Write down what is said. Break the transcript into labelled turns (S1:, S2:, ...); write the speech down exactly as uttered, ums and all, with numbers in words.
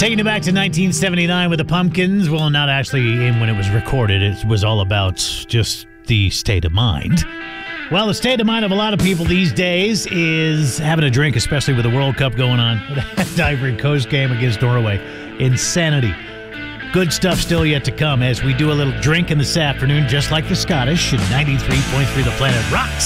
S1: Taking it back to nineteen seventy-nine with the Pumpkins. Well, not actually in when it was recorded. It was all about just the state of mind. Well, the state of mind of a lot of people these days is having a drink, especially with the World Cup going on. The Ivory Coast game against Norway. Insanity. Good stuff still yet to come as we do a little drinking this afternoon, just like the Scottish, at ninety-three point three The Planet Rocks.